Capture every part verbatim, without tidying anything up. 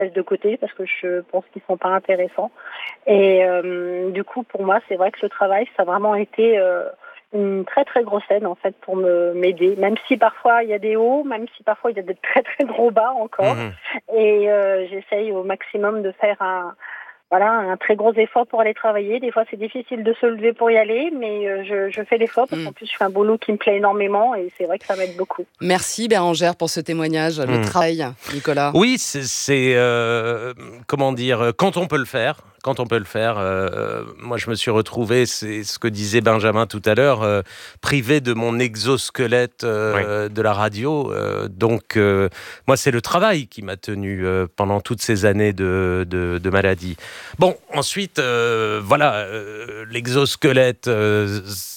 laisse de côté parce que je pense qu'ils sont pas intéressants. Et euh, du coup, pour moi, c'est vrai que le travail, ça a vraiment été euh, une très très grosse aide en fait pour me m'aider. Même si parfois il y a des hauts, même si parfois il y a de très très gros bas encore. Mmh. Et euh, j'essaye au maximum de faire un Voilà, un très gros effort pour aller travailler. Des fois, c'est difficile de se lever pour y aller, mais euh, je, je fais l'effort parce qu'en plus, je fais un boulot qui me plaît énormément et c'est vrai que ça m'aide beaucoup. Merci Bérangère pour ce témoignage. Le mmh. travail, Nicolas. Oui, c'est, c'est euh, comment dire, quand on peut le faire. Quand on peut le faire, euh, moi je me suis retrouvé, c'est ce que disait Benjamin tout à l'heure, euh, privé de mon exosquelette euh, oui. de la radio. Euh, donc euh, moi c'est le travail qui m'a tenu euh, pendant toutes ces années de, de, de maladie. Bon, ensuite, euh, voilà, euh, l'exosquelette euh,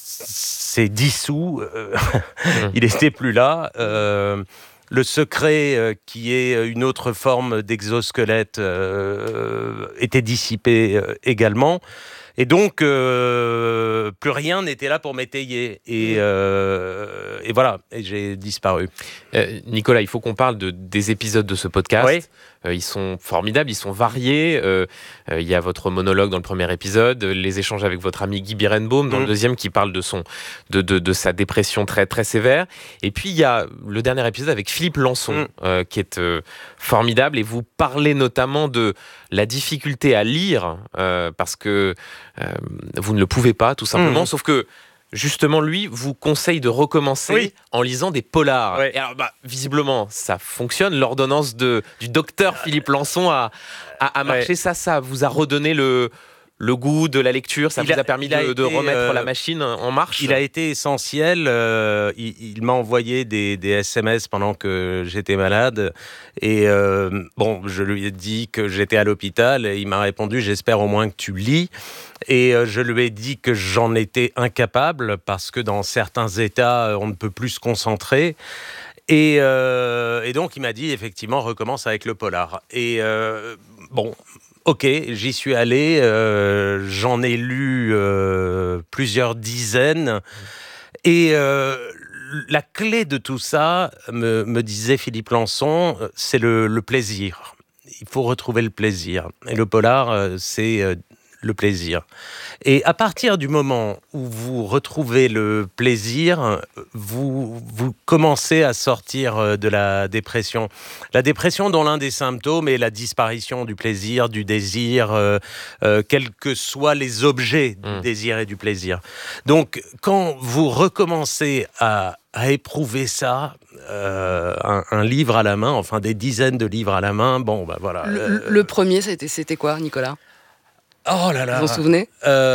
s'est dissous, euh, mmh. il n'était plus là. Euh, Le secret, euh, qui est une autre forme d'exosquelette, euh, était dissipé euh, également. Et donc, euh, plus rien n'était là pour m'étayer. Et, euh, et voilà, et j'ai disparu. Euh, Nicolas, il faut qu'on parle de, des épisodes de ce podcast. Oui. Euh, ils sont formidables, ils sont variés. Euh, euh, il y a votre monologue dans le premier épisode, les échanges avec votre ami Guy Birenbaum dans mmh. le deuxième qui parle de, son, de, de, de sa dépression très, très sévère. Et puis, il y a le dernier épisode avec Philippe Lançon, mmh. euh, qui est euh, formidable. Et vous parlez notamment de la difficulté à lire, euh, parce que euh, vous ne le pouvez pas, tout simplement. Mmh. Sauf que, justement, lui vous conseille de recommencer oui. en lisant des polars. Oui. Et alors, bah, visiblement, ça fonctionne. L'ordonnance de, du docteur Philippe Lançon a, a, a marché. Oui. Ça, ça vous a redonné le... le goût de la lecture, ça il vous a, a permis de, été, de remettre euh, la machine en marche. Il a été essentiel. Euh, il, il m'a envoyé des, des S M S pendant que j'étais malade. Et euh, bon, je lui ai dit que j'étais à l'hôpital. Et il m'a répondu, j'espère au moins que tu lis. Et euh, je lui ai dit que j'en étais incapable parce que dans certains états, on ne peut plus se concentrer. Et, euh, et donc, il m'a dit, effectivement, recommence avec le polar. Et euh, bon... Ok, j'y suis allé, euh, j'en ai lu euh, plusieurs dizaines. Et euh, la clé de tout ça, me, me disait Philippe Lançon, c'est le, le plaisir. Il faut retrouver le plaisir. Et le polar, c'est euh, le plaisir. Et à partir du moment où vous retrouvez le plaisir, vous, vous commencez à sortir de la dépression. La dépression dont l'un des symptômes est la disparition du plaisir, du désir, euh, euh, quels que soient les objets du mmh. désir et du plaisir. Donc, quand vous recommencez à, à éprouver ça, euh, un, un livre à la main, enfin des dizaines de livres à la main, bon, ben voilà. Le, euh, le premier, c'était, c'était quoi, Nicolas ? Oh là là. Vous vous en souvenez ?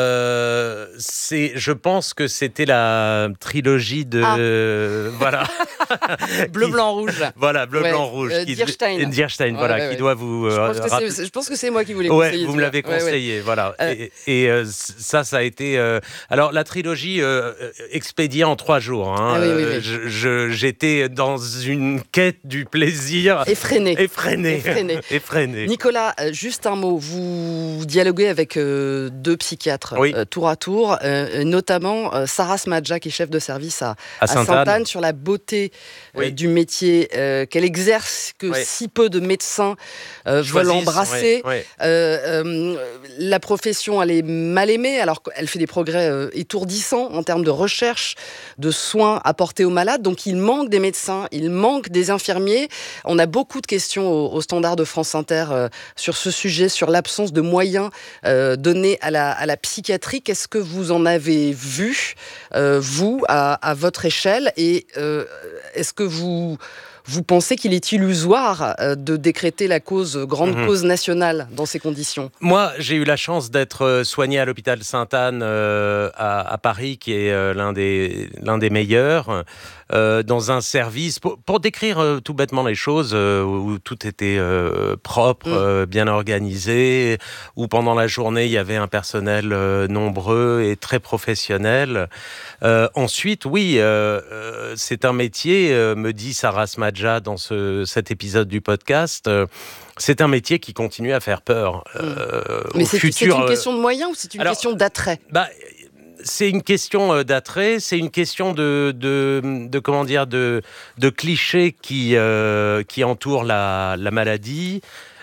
euh, c'est, je pense que c'était la trilogie de ah. voilà. Bleu, qui, blanc, rouge. Voilà, bleu, ouais. blanc, rouge. Euh, Dierstein. Dierstein, ouais, voilà, ouais, qui ouais. doit vous. Je, Euh, pense rapp... c'est, je pense que c'est moi qui vous l'ai ouais, conseillé. vous me l'avez conseillé, ouais, ouais. voilà. Euh... Et, et euh, ça, ça a été. Euh... Alors la trilogie euh, expédiée en trois jours. Hein. Ah, oui, oui, oui. Je, je, j'étais dans une quête du plaisir. Effréné. Effréné. Effréné. Effréné. Nicolas, euh, juste un mot. Vous dialoguez avec euh, deux psychiatres oui. euh, tour à tour, euh, notamment euh, Sarah Smadja, qui est chef de service à, à, à Sainte-Anne, Sainte-Anne, sur la beauté euh, oui. du métier euh, qu'elle exerce, que oui. si peu de médecins euh, veulent embrasser. Oui. Oui. Euh, euh, la profession, elle est mal aimée, alors qu'elle fait des progrès euh, étourdissants en termes de recherche, de soins apportés aux malades. Donc il manque des médecins, il manque des infirmiers. On a beaucoup de questions au, au standard de France Inter euh, sur ce sujet, sur l'absence de moyens euh, donnés à la, à la psychiatrie. Qu'est-ce que vous en avez vu, euh, vous, à, à votre échelle, et euh, est-ce que vous, vous pensez qu'il est illusoire euh, de décréter la cause, grande mmh. cause nationale dans ces conditions ? Moi, j'ai eu la chance d'être soigné à l'hôpital Sainte-Anne euh, à, à Paris, qui est euh, l'un des, l'un des meilleurs. Euh, dans un service, pour, pour décrire euh, tout bêtement les choses, euh, où tout était euh, propre, mmh. euh, bien organisé, où pendant la journée, il y avait un personnel euh, nombreux et très professionnel. Euh, ensuite, oui, euh, euh, c'est un métier, euh, me dit Sarah Smadja dans ce, cet épisode du podcast, euh, c'est un métier qui continue à faire peur. Euh, Mais c'est, futur, c'est une question de moyens ou c'est une alors, question d'attrait ? bah, C'est une question d'attrait, c'est une question de, de, de comment dire, de, de clichés qui, euh, qui entourent la, la maladie.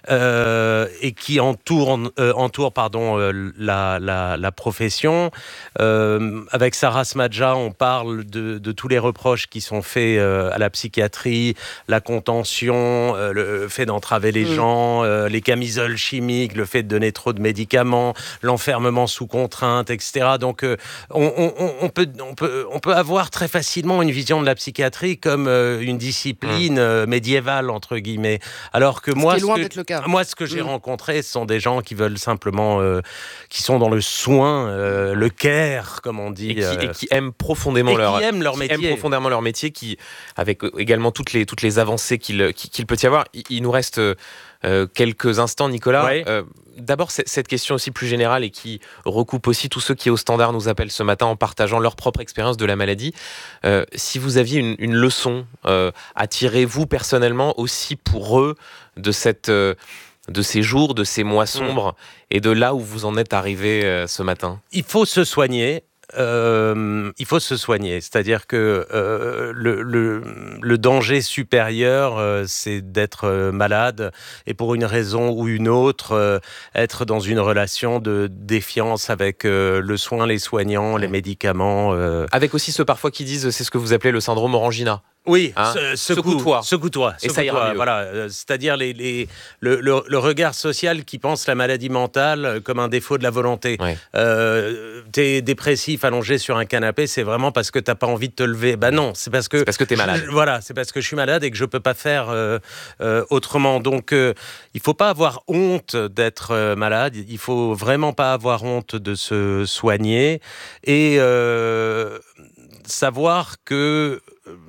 euh, et qui entourent, euh, entourent pardon, euh, la, la, la profession. Euh, avec Sarah Smadja, on parle de, de tous les reproches qui sont faits euh, à la psychiatrie, la contention, euh, le fait d'entraver les mmh. gens, euh, les camisoles chimiques, le fait de donner trop de médicaments, l'enfermement sous contrainte, et cetera. Donc, euh, on, on, on, peut, on, peut, on peut avoir très facilement une vision de la psychiatrie comme euh, une discipline euh, médiévale, entre guillemets. Alors que moi, ce, ce que, le cas. moi, ce que j'ai mmh. rencontré, ce sont des gens qui veulent simplement, euh, qui sont dans le soin, euh, le care, comme on dit. Et qui, euh, et qui aiment profondément et leur, qui aiment leur qui métier. Aiment profondément leur métier, qui, avec également toutes les, toutes les avancées qu'il, qu'il peut y avoir. Il, il nous reste euh, quelques instants, Nicolas. Ouais. Euh, D'abord, cette question aussi plus générale et qui recoupe aussi tous ceux qui au Standard nous appellent ce matin en partageant leur propre expérience de la maladie. Euh, si vous aviez une, une leçon euh, à tirer, vous personnellement, aussi pour eux, de, cette, euh, de ces jours, de ces mois sombres, mmh. et de là où vous en êtes arrivé euh, ce matin. Il faut se soigner. Euh, il faut se soigner, c'est-à-dire que euh, le, le, le danger supérieur, euh, c'est d'être euh, malade et pour une raison ou une autre, euh, être dans une relation de défiance avec euh, le soin, les soignants, ouais. les médicaments. Euh... Avec aussi ceux parfois qui disent, c'est ce que vous appelez le syndrome Orangina. Oui, hein secoue-toi. Secoue-toi. Et ça ira mieux. Voilà, euh, c'est-à-dire les, les, le, le, le regard social qui pense la maladie mentale comme un défaut de la volonté. Ouais. Euh, t'es dépressif, allongé sur un canapé, c'est vraiment parce que t'as pas envie de te lever. Ben non, c'est parce que... C'est parce que t'es malade. Je, voilà, c'est parce que je suis malade et que je peux pas faire euh, euh, autrement. Donc, euh, il faut pas avoir honte d'être euh, malade. Il faut vraiment pas avoir honte de se soigner. Et euh, savoir que...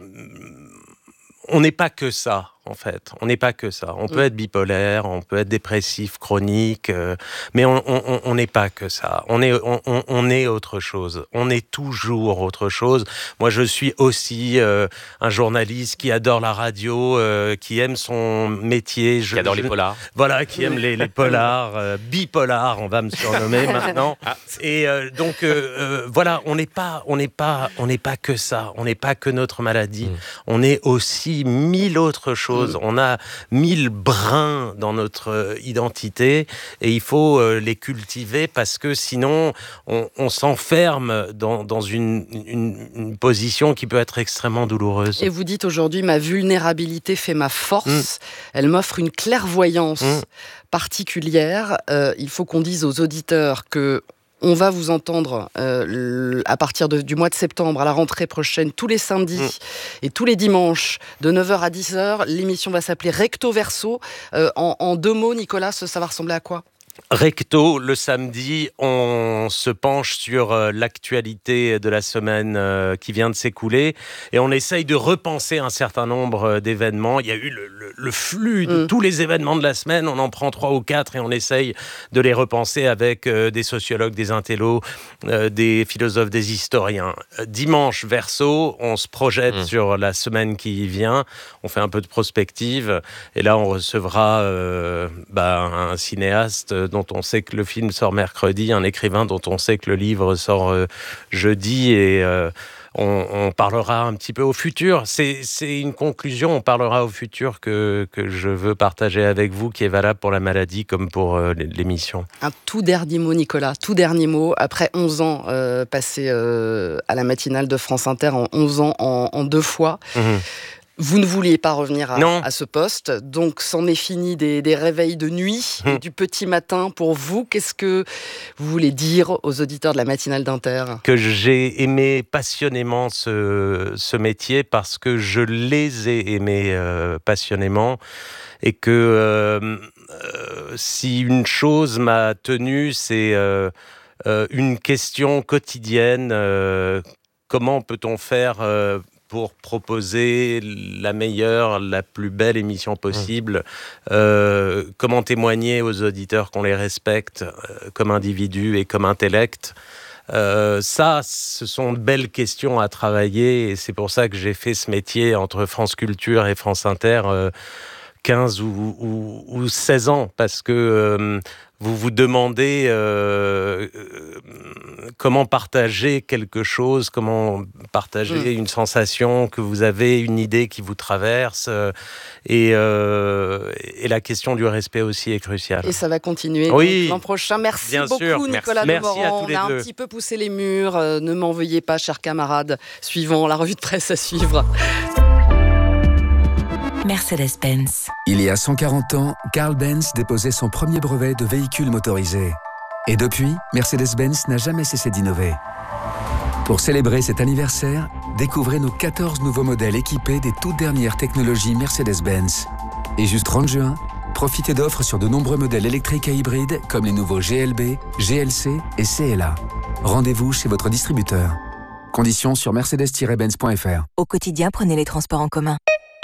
on n'est pas que ça, en fait. On n'est pas que ça. On peut être bipolaire, on peut être dépressif chronique, euh, mais on n'est pas que ça. On est, on, on, on est autre chose. On est toujours autre chose. Moi, je suis aussi euh, un journaliste qui adore la radio, euh, qui aime son métier. Je, qui adore je, les polars. Voilà, qui aime les, les polars. Euh, bipolar, on va me surnommer maintenant. Ah. Et euh, donc, euh, euh, voilà, on n'est pas, on n'est pas, on n'est pas que ça. On n'est pas que notre maladie. Mm. On est aussi mille autres choses. On a mille brins dans notre identité et il faut les cultiver parce que sinon on, on s'enferme dans, dans une, une, une position qui peut être extrêmement douloureuse. Et vous dites aujourd'hui, ma vulnérabilité fait ma force, mmh. elle m'offre une clairvoyance mmh. particulière. Euh, il faut qu'on dise aux auditeurs que on va vous entendre euh, à partir de, du mois de septembre, à la rentrée prochaine, tous les samedis mmh. et tous les dimanches, de neuf heures à dix heures. L'émission va s'appeler Recto Verso. Euh, en, en deux mots, Nicolas, ça va ressembler à quoi ? Recto, le samedi, on se penche sur euh, l'actualité de la semaine euh, qui vient de s'écouler et on essaye de repenser un certain nombre euh, d'événements. Il y a eu le, le, le flux de mmh. tous les événements de la semaine, on en prend trois ou quatre et on essaye de les repenser avec euh, des sociologues, des intellos, euh, des philosophes, des historiens. Euh, dimanche, Verso, on se projette mmh. sur la semaine qui vient, on fait un peu de prospective et là on recevra euh, bah, un cinéaste dont on sait que le film sort mercredi, un écrivain dont on sait que le livre sort euh, jeudi et euh, on, on parlera un petit peu au futur. C'est, c'est une conclusion, on parlera au futur que, que je veux partager avec vous, qui est valable pour la maladie comme pour euh, l'émission. Un tout dernier mot, Nicolas, tout dernier mot. Après onze ans euh, passés euh, à la matinale de France Inter, en onze ans en, en deux fois, mmh. Vous ne vouliez pas revenir à, à ce poste, donc c'en est fini des, des réveils de nuit mmh. et du petit matin pour vous. Qu'est-ce que vous voulez dire aux auditeurs de la matinale d'Inter ? Que j'ai aimé passionnément ce, ce métier parce que je les ai aimés euh, passionnément et que euh, euh, si une chose m'a tenu, c'est euh, euh, une question quotidienne. Euh, comment peut-on faire euh, pour proposer la meilleure, la plus belle émission possible, mmh. euh, comment témoigner aux auditeurs qu'on les respecte euh, comme individus et comme intellect. Euh, ça, ce sont de belles questions à travailler et c'est pour ça que j'ai fait ce métier entre France Culture et France Inter euh, quinze ou, ou, ou seize ans, parce que euh, vous vous demandez euh, euh, comment partager quelque chose, comment partager mmh. une sensation que vous avez, une idée qui vous traverse, euh, et, euh, et la question du respect aussi est cruciale. Et ça va continuer oui, l'an prochain. Merci bien beaucoup sûr. Nicolas Merci. Demorand. Merci à tous les On a deux. un petit peu poussé les murs, euh, ne m'en veuillez pas chers camarades, suivant la revue de presse à suivre. Mercedes-Benz. Il y a cent quarante ans, Carl Benz déposait son premier brevet de véhicule motorisé. Et depuis, Mercedes-Benz n'a jamais cessé d'innover. Pour célébrer cet anniversaire, découvrez nos quatorze nouveaux modèles équipés des toutes dernières technologies Mercedes-Benz. Et juste trente juin, profitez d'offres sur de nombreux modèles électriques et hybrides comme les nouveaux G L B, G L C et C L A. Rendez-vous chez votre distributeur. Conditions sur mercedes tiret benz point f r. Au quotidien, prenez les transports en commun.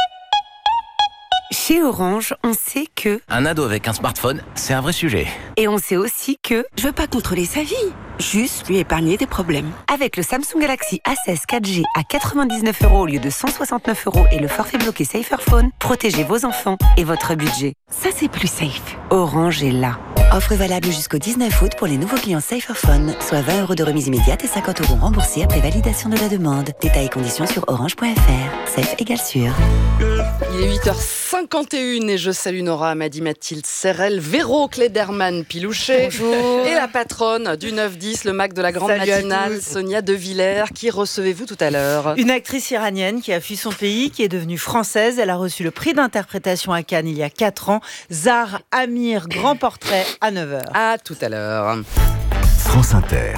Chez Orange, on sait que... Un ado avec un smartphone, c'est un vrai sujet. Et on sait aussi que... Je veux pas contrôler sa vie, juste lui épargner des problèmes. Avec le Samsung Galaxy A seize quatre G à quatre-vingt-dix-neuf euros au lieu de cent soixante-neuf euros et le forfait bloqué Saferphone, protégez vos enfants et votre budget. Ça, c'est plus safe. Orange est là. Offre valable jusqu'au dix-neuf août pour les nouveaux clients Saferphone, soit vingt euros de remise immédiate et cinquante euros remboursés après validation de la demande. Détails et conditions sur orange point f r. Safe égale sûr. Il est huit heures cinquante et une et je salue Nora Amadi, Mathilde Serrel, Véro Klederman Pilouchet. Bonjour. Et la patronne du neuf dix, le Mac de la grande Salut matinale, Sonia De Villers. Qui recevez-vous tout à l'heure? Une actrice iranienne qui a fui son pays, qui est devenue française. Elle a reçu le prix d'interprétation à Cannes il y a quatre ans. Zahra Amir, grand portrait à neuf heures. À tout à l'heure. France Inter,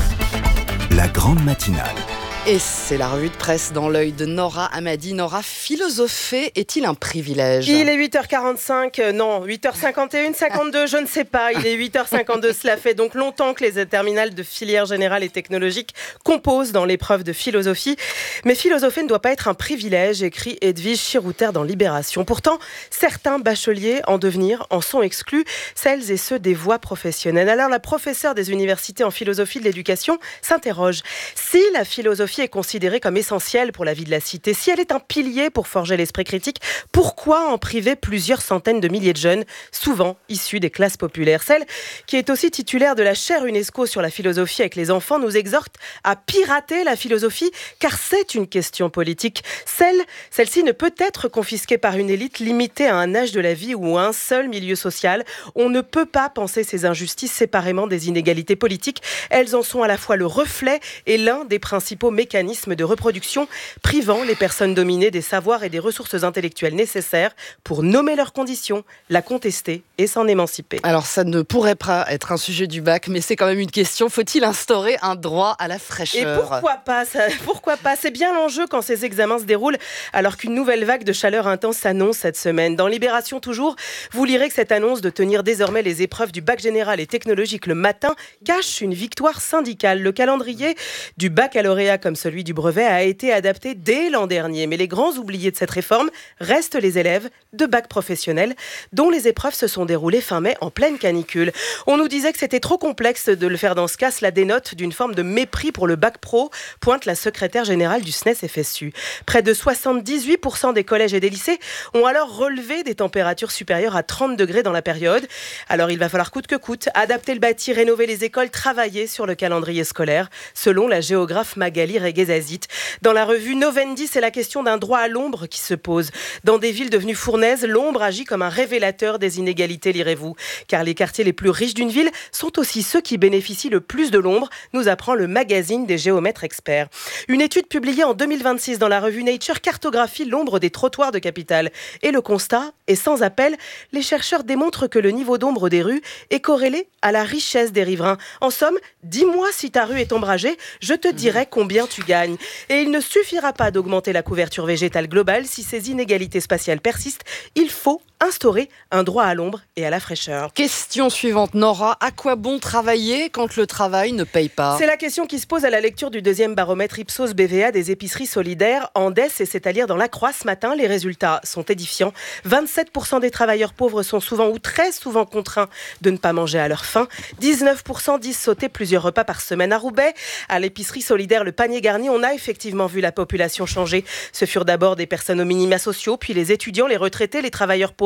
la grande matinale. Et c'est la revue de presse dans l'œil de Nora Amadi. Nora, philosopher est-il un privilège? Il est huit heures quarante-cinq, euh, non, huit heures cinquante et une, cinquante-deux, je ne sais pas. Il est huit heures cinquante-deux, cela fait donc longtemps que les terminales de filière générale et technologique composent dans l'épreuve de philosophie. Mais philosopher ne doit pas être un privilège, écrit Edwige Chirouter dans Libération. Pourtant, certains bacheliers en devenir en sont exclus, celles et ceux des voies professionnelles. Alors la professeure des universités en philosophie de l'éducation s'interroge. Si la philosophie est considérée comme essentielle pour la vie de la cité, si elle est un pilier pour forger l'esprit critique, pourquoi en priver plusieurs centaines de milliers de jeunes, souvent issus des classes populaires? Celle qui est aussi titulaire de la chaire UNESCO sur la philosophie avec les enfants nous exhorte à pirater la philosophie, car c'est une question politique. Celle, celle-ci ne peut être confisquée par une élite limitée à un âge de la vie ou à un seul milieu social. On ne peut pas penser ces injustices séparément des inégalités politiques. Elles en sont à la fois le reflet et l'un des principaux mécanismes de reproduction, privant les personnes dominées des savoirs et des ressources intellectuelles nécessaires pour nommer leurs conditions, la contester et s'en émanciper. Alors ça ne pourrait pas être un sujet du bac, mais c'est quand même une question. Faut-il instaurer un droit à la fraîcheur? Et pourquoi pas ça, Pourquoi pas C'est bien l'enjeu quand ces examens se déroulent, alors qu'une nouvelle vague de chaleur intense s'annonce cette semaine. Dans Libération toujours, vous lirez que cette annonce de tenir désormais les épreuves du bac général et technologique le matin cache une victoire syndicale. Le calendrier du baccalauréat comme celui du brevet a été adapté dès l'an dernier. Mais les grands oubliés de cette réforme restent les élèves de bac professionnel, dont les épreuves se sont déroulées fin mai en pleine canicule. On nous disait que c'était trop complexe de le faire dans ce cas. Cela dénote d'une forme de mépris pour le bac pro, pointe la secrétaire générale du S N E S F S U. Près de soixante-dix-huit pour cent des collèges et des lycées ont alors relevé des températures supérieures à trente degrés dans la période. Alors il va falloir coûte que coûte adapter le bâti, rénover les écoles, travailler sur le calendrier scolaire, selon la géographe Magali Reguezazit. Dans la revue Novendi, c'est la question d'un droit à l'ombre qui se pose. Dans des villes devenues fournaises, l'ombre agit comme un révélateur des inégalités, lirez-vous. Car les quartiers les plus riches d'une ville sont aussi ceux qui bénéficient le plus de l'ombre, nous apprend le magazine des géomètres experts. Une étude publiée en deux mille vingt-six dans la revue Nature cartographie l'ombre des trottoirs de capitale. Et le constat est sans appel. Les chercheurs démontrent que le niveau d'ombre des rues est corrélé à la richesse des riverains. En somme, dis-moi si ta rue est ombragée, je te dirai combien tu gagnes. Et il ne suffira pas d'augmenter la couverture végétale globale si ces inégalités spatiales persistent. Il faut instaurer un droit à l'ombre et à la fraîcheur. Question suivante, Nora. À quoi bon travailler quand le travail ne paye pas? C'est la question qui se pose à la lecture du deuxième baromètre Ipsos B V A des épiceries solidaires Andes, et c'est à lire dans La Croix ce matin. Les résultats sont édifiants. vingt-sept pour cent des travailleurs pauvres sont souvent ou très souvent contraints de ne pas manger à leur faim. dix-neuf pour cent disent sauter plusieurs repas par semaine. À Roubaix, à l'épicerie solidaire Le Panier Garni, on a effectivement vu la population changer. Ce furent d'abord des personnes aux minima sociaux, puis les étudiants, les retraités, les travailleurs pauvres.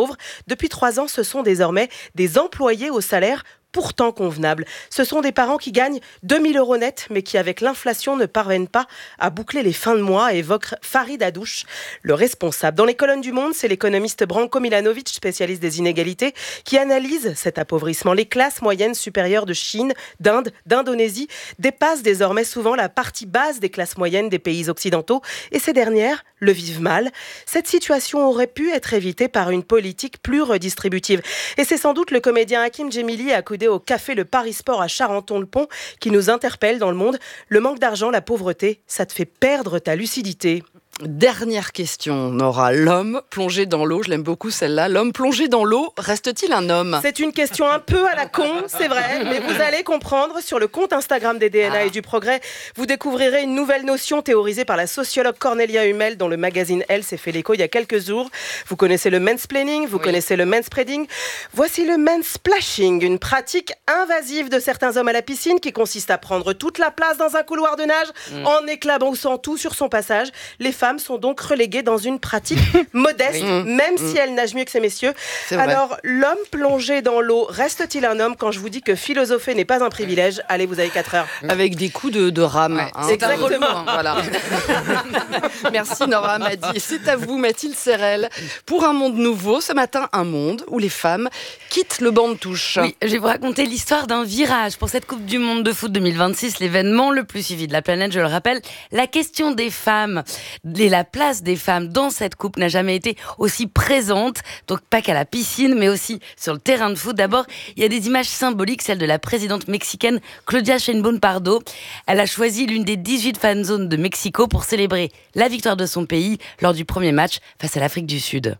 pauvres. Depuis trois ans, ce sont désormais des employés au salaire pourtant convenable. Ce sont des parents qui gagnent deux mille euros net, mais qui, avec l'inflation, ne parviennent pas à boucler les fins de mois, évoque Farid Hadouche, le responsable. Dans les colonnes du Monde, c'est l'économiste Branko Milanovic, spécialiste des inégalités, qui analyse cet appauvrissement. Les classes moyennes supérieures de Chine, d'Inde, d'Indonésie dépassent désormais souvent la partie basse des classes moyennes des pays occidentaux, et ces dernières le vivent mal. Cette situation aurait pu être évitée par une politique plus redistributive. Et c'est sans doute le comédien Hakim Djemili accoudé au café Le Paris Sport à Charenton-le-Pont qui nous interpelle dans Le Monde. Le manque d'argent, la pauvreté, ça te fait perdre ta lucidité. Dernière question, Nora. L'homme plongé dans l'eau, je l'aime beaucoup celle-là. L'homme plongé dans l'eau, reste-t-il un homme ? C'est une question un peu à la con, c'est vrai, mais vous allez comprendre. Sur le compte Instagram des D N A ah. et du Progrès, vous découvrirez une nouvelle notion théorisée par la sociologue Cornelia Hummel dont le magazine Elle s'est fait l'écho il y a quelques jours. Vous connaissez le mansplaining, vous oui. connaissez le manspreading. Voici le mansplashing, une pratique invasive de certains hommes à la piscine qui consiste à prendre toute la place dans un couloir de nage mm. en éclaboussant tout sur son passage. Les femmes sont donc reléguées dans une pratique modeste, oui. même mmh. si elles nagent mieux que ces messieurs. Alors, l'homme plongé dans l'eau, reste-t-il un homme quand je vous dis que philosopher n'est pas un privilège ? Allez, vous avez quatre heures. Avec des coups de, de rame. Ouais, hein, exactement. Hein, voilà. Merci Nora Madi. C'est à vous, Mathilde Serrel. Pour un monde nouveau, ce matin, un monde où les femmes quittent le banc de touche. Oui, je vais vous raconter l'histoire d'un virage pour cette Coupe du Monde de foot deux mille vingt-six, l'événement le plus suivi de la planète, je le rappelle. La question des femmes et la place des femmes dans cette coupe n'a jamais été aussi présente, donc pas qu'à la piscine, mais aussi sur le terrain de foot. D'abord, il y a des images symboliques, celle de la présidente mexicaine Claudia Sheinbaum Pardo. Elle a choisi l'une des dix-huit fan zones de Mexico pour célébrer la victoire de son pays lors du premier match face à l'Afrique du Sud.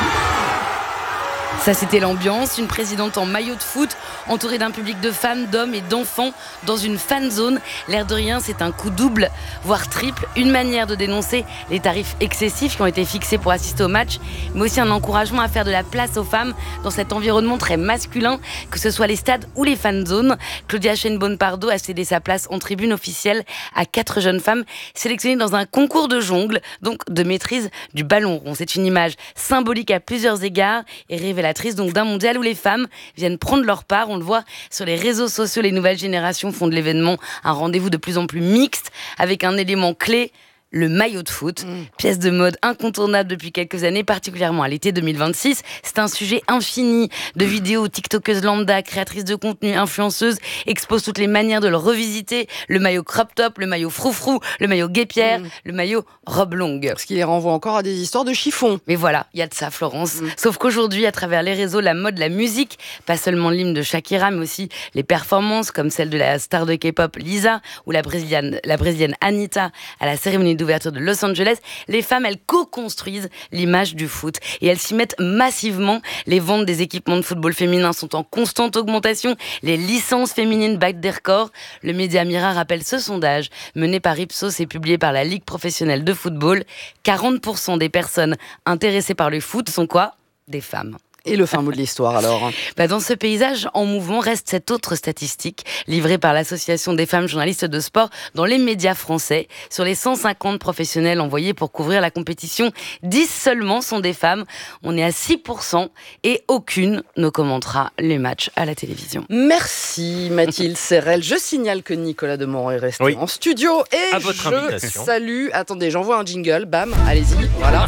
Ça, c'était l'ambiance. Une présidente en maillot de foot, entourée d'un public de femmes, d'hommes et d'enfants dans une fan zone. L'air de rien, c'est un coup double, voire triple. Une manière de dénoncer les tarifs excessifs qui ont été fixés pour assister au match, mais aussi un encouragement à faire de la place aux femmes dans cet environnement très masculin, que ce soit les stades ou les fan zones. Claudia Sheinbaum Pardo a cédé sa place en tribune officielle à quatre jeunes femmes sélectionnées dans un concours de jongle, donc de maîtrise du ballon rond. C'est une image symbolique à plusieurs égards et révélatrice donc d'un mondial où les femmes viennent prendre leur part. On le voit sur les réseaux sociaux, les nouvelles générations font de l'événement un rendez-vous de plus en plus mixte avec un élément clé, le maillot de foot, mmh. pièce de mode incontournable depuis quelques années, particulièrement à l'été deux mille vingt-six. C'est un sujet infini de vidéos tiktokeuses lambda, créatrices de contenu, influenceuses, exposent toutes les manières de le revisiter. Le maillot crop top, le maillot froufrou, le maillot guépière, mmh. le maillot robe longue. Parce qu'il les renvoie encore à des histoires de chiffon. Mais voilà, il y a de ça, Florence. Mmh. Sauf qu'aujourd'hui, à travers les réseaux, la mode, la musique, pas seulement l'hymne de Shakira, mais aussi les performances comme celle de la star de K-pop Lisa ou la brésilienne, la brésilienne Anitta à la cérémonie d'ouverture de Los Angeles, les femmes, elles co-construisent l'image du foot et elles s'y mettent massivement. Les ventes des équipements de football féminin sont en constante augmentation. Les licences féminines battent des records. Le média Mira rappelle ce sondage mené par Ipsos et publié par la Ligue professionnelle de football. quarante pour cent des personnes intéressées par le foot sont quoi ? Des femmes. Et le fin mot de l'histoire, alors bah Dans ce paysage en mouvement reste cette autre statistique livrée par l'Association des femmes journalistes de sport dans les médias français. Sur les cent cinquante professionnels envoyés pour couvrir la compétition, dix seulement sont des femmes. On est à six pour cent et aucune ne commentera les matchs à la télévision. Merci Mathilde Serrel. Je signale que Nicolas Demorand est resté oui. en studio et à votre je invitation. salue... Attendez, j'envoie un jingle, bam, allez-y, voilà.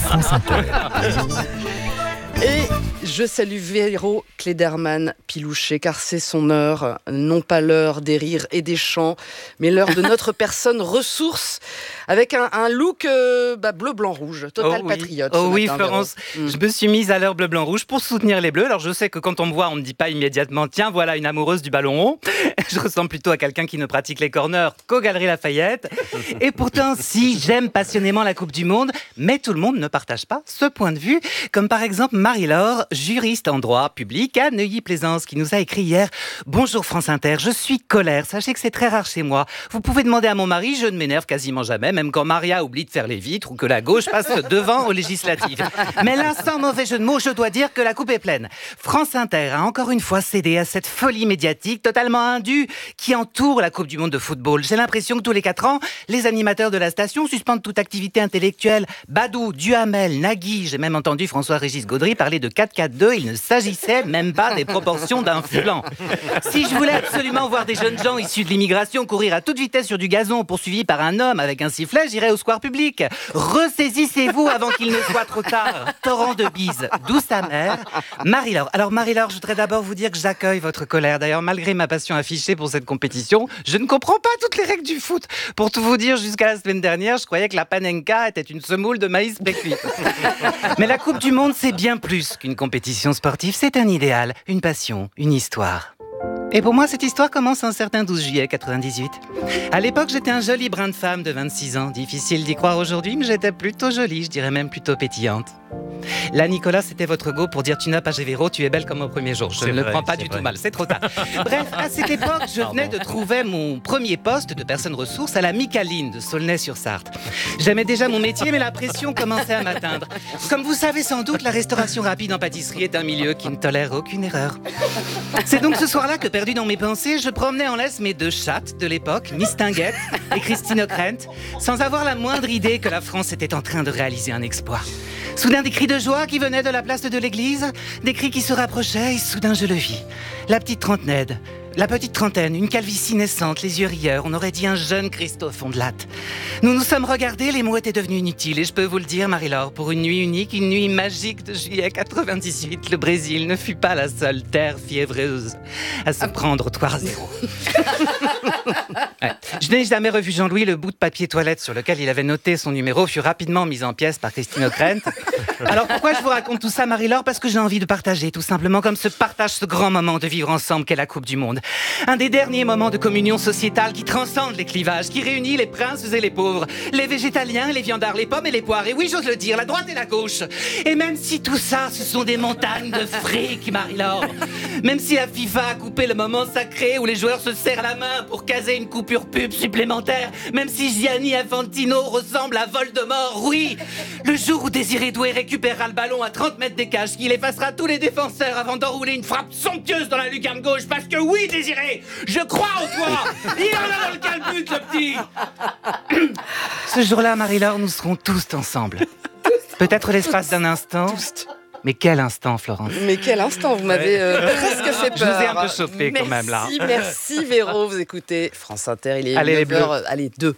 Et je salue Véro Klederman-Pilouchet, car c'est son heure, non pas l'heure des rires et des chants, mais l'heure de notre personne ressource, avec un, un look euh, bah, bleu-blanc-rouge, total oh oui. patriote. Oh oui, matin, Florence, mm. je me suis mise à l'heure bleu-blanc-rouge pour soutenir les Bleus. Alors je sais que quand on me voit, on ne dit pas immédiatement « Tiens, voilà une amoureuse du ballon rond ». Je ressemble plutôt à quelqu'un qui ne pratique les corners qu'aux Galeries Lafayette. Et pourtant, si, j'aime passionnément la Coupe du Monde, mais tout le monde ne partage pas ce point de vue, comme par exemple Marie-Laure, juriste en droit public à Neuilly-Plaisance, qui nous a écrit hier « Bonjour France Inter, je suis colère, sachez que c'est très rare chez moi. Vous pouvez demander à mon mari, je ne m'énerve quasiment jamais, même quand Maria oublie de faire les vitres ou que la gauche passe devant aux législatives. Mais là, sans mauvais jeu de mots, je dois dire que la coupe est pleine. France Inter a encore une fois cédé à cette folie médiatique totalement indue inattendue qui entoure la Coupe du Monde de football. J'ai l'impression que tous les quatre ans, les animateurs de la station suspendent toute activité intellectuelle. Badou, Duhamel, Nagui, j'ai même entendu François-Régis Gaudry parler de quatre quatre deux. Il ne s'agissait même pas des proportions d'un flanc. Si je voulais absolument voir des jeunes gens issus de l'immigration courir à toute vitesse sur du gazon poursuivis par un homme avec un sifflet, j'irais au square public. Ressaisissez-vous avant qu'il ne soit trop tard. Torrent de bise, d'où sa mère. Marie-Laure. Alors Marie-Laure, je voudrais d'abord vous dire que j'accueille votre colère. D'ailleurs, malgré ma passion affichée pour cette compétition, je ne comprends pas toutes les règles du foot. Pour tout vous dire, jusqu'à la semaine dernière, je croyais que la panenka était une semoule de maïs précuit. Mais la Coupe du Monde, c'est bien plus qu'une compétition sportive. C'est un idéal, une passion, une histoire. Et pour moi, cette histoire commence un certain douze juillet quatre-vingt-dix-huit. À l'époque, j'étais un joli brin de femme de vingt-six ans. Difficile d'y croire aujourd'hui, mais j'étais plutôt jolie, je dirais même plutôt pétillante. Là, Nicolas, c'était votre go pour dire « Tu n'as pas Gévero, tu es belle comme au premier jour ». Je c'est ne vrai, le prends pas du vrai. tout mal, c'est trop tard. Bref, à cette époque, je venais de trouver mon premier poste de personne ressource à la Micaline de Saulnay-sur-Sarthe. J'aimais déjà mon métier, mais la pression commençait à m'atteindre. Comme vous savez sans doute, la restauration rapide en pâtisserie est un milieu qui ne tolère aucune erreur. C'est donc ce soir-là que, perdu dans mes pensées, je promenais en laisse mes deux chattes de l'époque, Miss Tinguette et Christine O'Krent, sans avoir la moindre idée que la France était en train de réaliser un exploit. Soudain, des cris de joie qui venaient de la place de l'église, des cris qui se rapprochaient, et soudain, je le vis. La petite trentenaine, la petite trentaine, une calvitie naissante, les yeux rieurs, on aurait dit un jeune Christophe Ondelat. Nous nous sommes regardés, les mots étaient devenus inutiles, et je peux vous le dire, Marie-Laure, pour une nuit unique, une nuit magique de juillet quatre-vingt-dix-huit, le Brésil ne fut pas la seule terre fiévreuse à se prendre trois zéro. Ouais. Je n'ai jamais revu Jean-Louis, le bout de papier toilette sur lequel il avait noté son numéro fut rapidement mis en pièces par Christine O'Krent. Alors pourquoi je vous raconte tout ça, Marie-Laure ? Parce que j'ai envie de partager, tout simplement, comme se partage ce grand moment de vivre ensemble qu'est la Coupe du Monde. Un des derniers moments de communion sociétale qui transcende les clivages, qui réunit les princes et les pauvres, les végétaliens, les viandards, les pommes et les poires, et oui, j'ose le dire, la droite et la gauche. Et même si tout ça, ce sont des montagnes de fric, Marie-Laure, même si la FIFA a coupé le moment sacré où les joueurs se serrent la main pour caser une coupure pub supplémentaire, même si Gianni Infantino ressemble à Voldemort, oui, le jour où Désiré Doué récupérera le ballon à trente mètres des cages, qu'il effacera tous les défenseurs avant d'enrouler une frappe somptueuse dans la lucarne gauche, parce que oui, Désiré, je crois en toi. Il en a dans le calbut, le petit. Ce jour-là, Marie-Laure, nous serons tous ensemble. Peut-être l'espace d'un instant. Mais quel instant, Florence. Mais quel instant, vous m'avez euh, presque fait peur. Je vous ai un peu chauffé quand même, là. Merci, merci Véro. Vous écoutez France Inter, il est allez, neuf heures, allez, deux.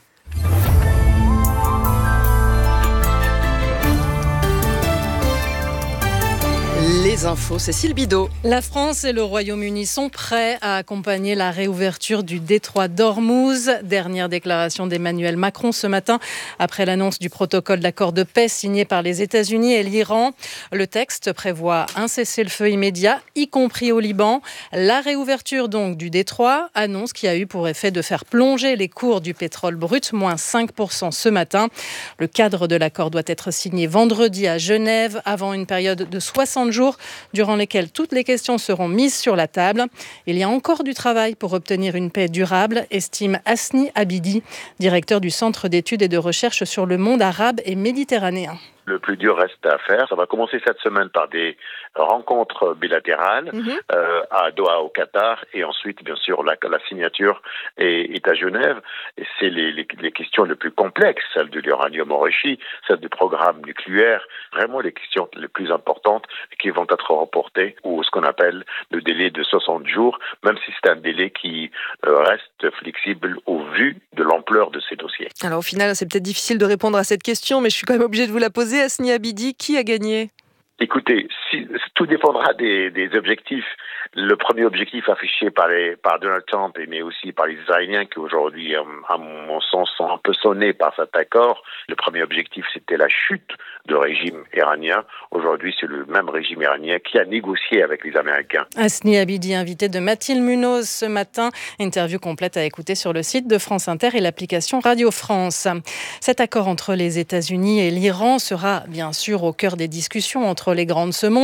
Les infos, Cécile Bidot. La France et le Royaume-Uni sont prêts à accompagner la réouverture du détroit d'Ormuz. Dernière déclaration d'Emmanuel Macron ce matin, après l'annonce du protocole d'accord de paix signé par les États-Unis et l'Iran. Le texte prévoit un cessez-le-feu immédiat, y compris au Liban. La réouverture donc du détroit, annonce qui a eu pour effet de faire plonger les cours du pétrole brut, moins cinq pour cent ce matin. Le cadre de l'accord doit être signé vendredi à Genève, avant une période de soixante jours, durant lesquels toutes les questions seront mises sur la table. Il y a encore du travail pour obtenir une paix durable, estime Hasni Abidi, directeur du Centre d'études et de recherche sur le monde arabe et méditerranéen. Le plus dur reste à faire. Ça va commencer cette semaine par des rencontres bilatérales mmh. euh, à Doha au Qatar et ensuite bien sûr la, la signature est, est à Genève. Et c'est les, les, les questions les plus complexes, celle de l'uranium enrichi, celle du programme nucléaire, vraiment les questions les plus importantes qui vont être reportées ou ce qu'on appelle le délai de soixante jours, même si c'est un délai qui euh, reste flexible au vu de l'ampleur de ces dossiers. Alors au final, c'est peut-être difficile de répondre à cette question, mais je suis quand même obligée de vous la poser. Hasni Abidi, qui a gagné ? Écoutez, si, tout dépendra des, des objectifs. Le premier objectif affiché par, les, par Donald Trump, mais aussi par les Israéliens, qui aujourd'hui, à mon sens, sont un peu sonnés par cet accord. Le premier objectif, c'était la chute du régime iranien. Aujourd'hui, c'est le même régime iranien qui a négocié avec les Américains. Hasni Abidi, invité de Mathilde Munoz ce matin. Interview complète à écouter sur le site de France Inter et l'application Radio France. Cet accord entre les États-Unis et l'Iran sera bien sûr au cœur des discussions entre les grands de ce monde.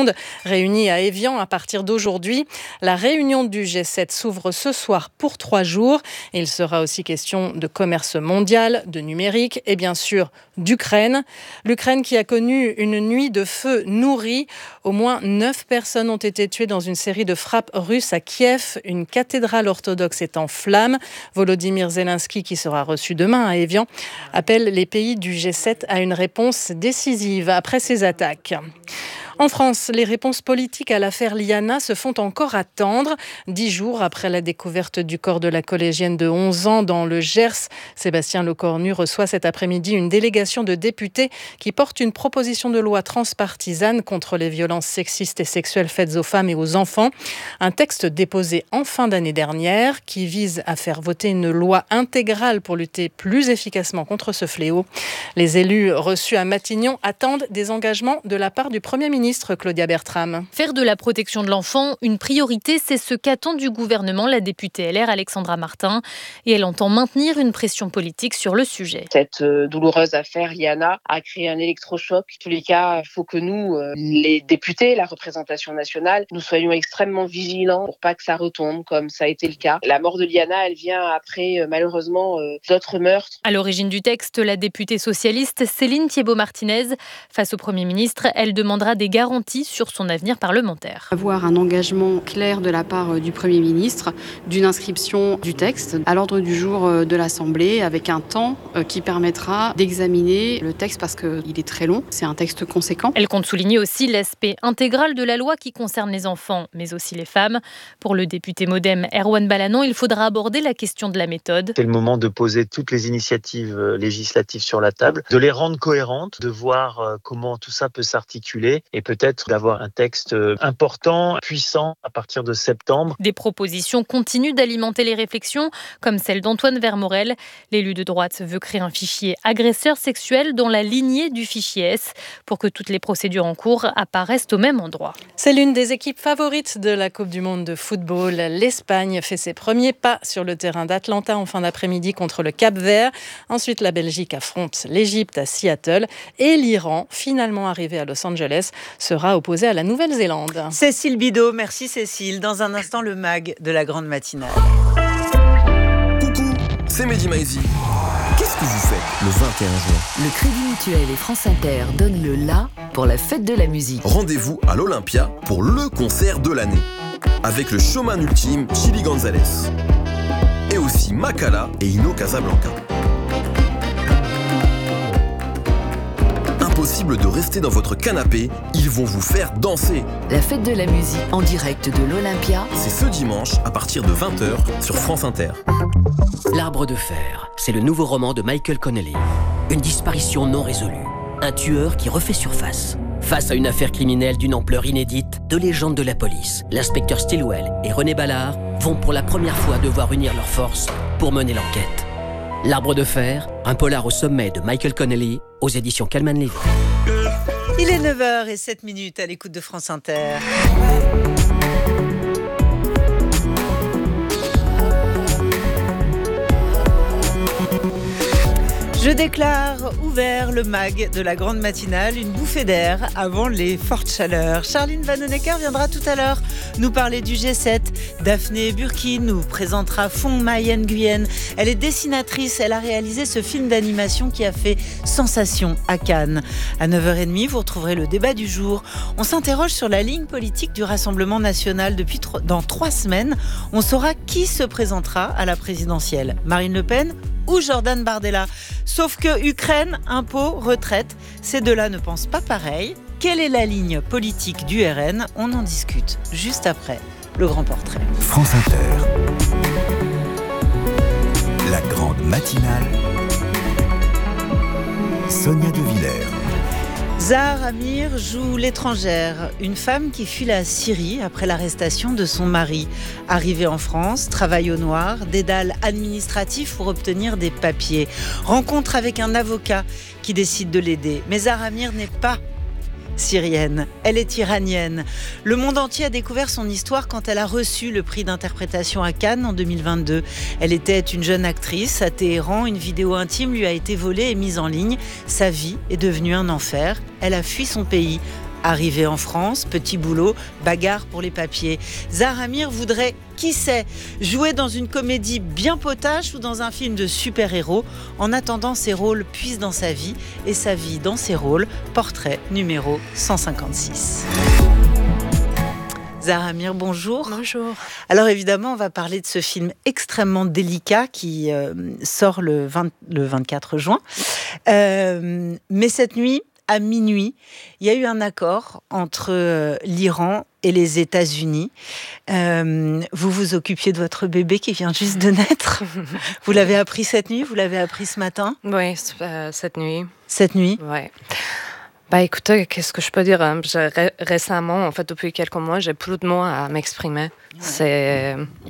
réunis à Évian à partir d'aujourd'hui. La réunion du G sept s'ouvre ce soir pour trois jours. Il sera aussi question de commerce mondial, de numérique et bien sûr d'Ukraine. L'Ukraine qui a connu une nuit de feu nourrie. Au moins neuf personnes ont été tuées dans une série de frappes russes à Kiev. Une cathédrale orthodoxe est en flammes. Volodymyr Zelensky, qui sera reçu demain à Évian, appelle les pays du G sept à une réponse décisive après ces attaques. En France, les réponses politiques à l'affaire Liana se font encore attendre. Dix jours après la découverte du corps de la collégienne de onze ans dans le Gers, Sébastien Lecornu reçoit cet après-midi une délégation de députés qui porte une proposition de loi transpartisane contre les violences sexistes et sexuelles faites aux femmes et aux enfants. Un texte déposé en fin d'année dernière qui vise à faire voter une loi intégrale pour lutter plus efficacement contre ce fléau. Les élus reçus à Matignon attendent des engagements de la part du Premier ministre. Claudia Bertram. Faire de la protection de l'enfant une priorité, c'est ce qu'attend du gouvernement la députée L R Alexandra Martin. Et elle entend maintenir une pression politique sur le sujet. Cette euh, douloureuse affaire Liana a créé un électrochoc. En tous les cas, il faut que nous, euh, les députés, la représentation nationale, nous soyons extrêmement vigilants pour pas que ça retombe comme ça a été le cas. La mort de Liana, elle vient après euh, malheureusement euh, d'autres meurtres. À l'origine du texte, la députée socialiste Céline Thiébaut-Martinez. Face au Premier ministre, elle demandera des garanties sur son avenir parlementaire. Avoir un engagement clair de la part du Premier ministre d'une inscription du texte à l'ordre du jour de l'Assemblée avec un temps qui permettra d'examiner le texte parce qu'il est très long, c'est un texte conséquent. Elle compte souligner aussi l'aspect intégral de la loi qui concerne les enfants, mais aussi les femmes. Pour le député Modem Erwan Balanon, il faudra aborder la question de la méthode. C'est le moment de poser toutes les initiatives législatives sur la table, de les rendre cohérentes, de voir comment tout ça peut s'articuler et peut-être d'avoir un texte important, puissant à partir de septembre. Des propositions continuent d'alimenter les réflexions, comme celle d'Antoine Vermorel. L'élu de droite veut créer un fichier agresseur sexuel dans la lignée du fichier S pour que toutes les procédures en cours apparaissent au même endroit. C'est l'une des équipes favorites de la Coupe du Monde de football. L'Espagne fait ses premiers pas sur le terrain d'Atlanta en fin d'après-midi contre le Cap-Vert. Ensuite, la Belgique affronte l'Égypte à Seattle et l'Iran, finalement arrivé à Los Angeles, sera opposé à la Nouvelle-Zélande. Cécile Bidot, merci Cécile. Dans un instant, le mag de la grande matinale. Coucou, c'est Mehdi Maizi. Qu'est-ce que vous faites le vingt et un juin ? Le Crédit Mutuel et France Inter donnent le la pour la fête de la musique. Rendez-vous à l'Olympia pour le concert de l'année. Avec le showman ultime Chili Gonzalez. Et aussi Makala et Ino Casablanca. Impossible de rester dans votre canapé, ils vont vous faire danser. La fête de la musique en direct de l'Olympia. C'est ce dimanche à partir de vingt heures sur France Inter. L'Arbre de fer, c'est le nouveau roman de Michael Connelly. Une disparition non résolue. Un tueur qui refait surface. Face à une affaire criminelle d'une ampleur inédite, deux légendes de la police, l'inspecteur Stilwell et René Ballard, vont pour la première fois devoir unir leurs forces pour mener l'enquête. L'Arbre de fer, un polar au sommet de Michael Connelly, aux éditions Calman Levy. Il est neuf heures zéro sept minutes à l'écoute de France Inter. Je déclare ouvert le mag de la grande matinale, une bouffée d'air avant les fortes chaleurs. Charline Vanhoenacker viendra tout à l'heure nous parler du G sept. Daphné Burki nous présentera Fong Mai Nguyen. Elle est dessinatrice, elle a réalisé ce film d'animation qui a fait sensation à Cannes. À neuf heures trente, vous retrouverez le débat du jour. On s'interroge sur la ligne politique du Rassemblement national. Depuis tro- dans trois semaines, on saura qui se présentera à la présidentielle. Marine Le Pen ou Jordan Bardella. Sauf que Ukraine, impôts, retraite, ces deux-là ne pensent pas pareil. Quelle est la ligne politique du R N ? On en discute juste après le grand portrait. France Inter. La grande matinale. Sonia De Villers. Zahar Amir joue l'étrangère, une femme qui fuit la Syrie après l'arrestation de son mari. Arrivée en France, travaille au noir, dédale administratif pour obtenir des papiers. Rencontre avec un avocat qui décide de l'aider. Mais Zahar Amir n'est pas syrienne, elle est iranienne. Le monde entier a découvert son histoire quand elle a reçu le prix d'interprétation à Cannes en deux mille vingt-deux. Elle était une jeune actrice à Téhéran, une vidéo intime lui a été volée et mise en ligne. Sa vie est devenue un enfer. Elle a fui son pays Arrivé en France, petit boulot, bagarre pour les papiers. Zahra Amir voudrait, qui sait, jouer dans une comédie bien potache ou dans un film de super-héros. En attendant, ses rôles puisent dans sa vie et sa vie dans ses rôles. Portrait numéro cent cinquante-six. Zahra Amir, bonjour. Bonjour. Alors évidemment, on va parler de ce film extrêmement délicat qui euh, sort le, vingt, le vingt-quatre juin. Euh, mais cette nuit, à minuit, il y a eu un accord entre euh, l'Iran et les États-Unis. Euh, vous vous occupiez de votre bébé qui vient juste de naître. Vous l'avez appris cette nuit? Vous l'avez appris ce matin? Oui, euh, cette nuit. Cette nuit? Oui. Bah écoutez, qu'est-ce que je peux dire? Ré- récemment, en fait, depuis quelques mois, j'ai plus de mots à m'exprimer. Ouais. C'est